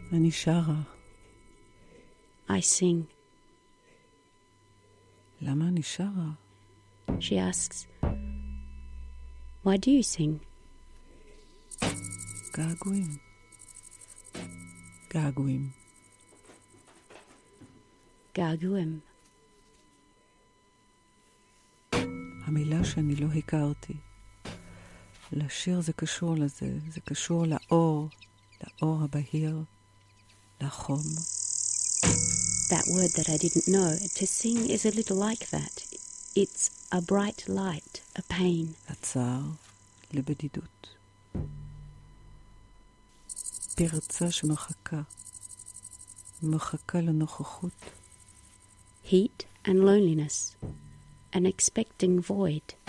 אני שרה. I sing. למה אני שרה? She asks, why do you sing? געגועים. געגועים. געגועים. המילה שאני לא הכרתי. לשיר זה קשור לזה, זה קשור לאור, לאור הבהיר, לחום. That word that I didn't know. To sing is a little like that. It's a bright light, a pain. לצער, לבדידות. פרצה שמחכה, מחכה לנוכחות. Heat and loneliness, an expecting void.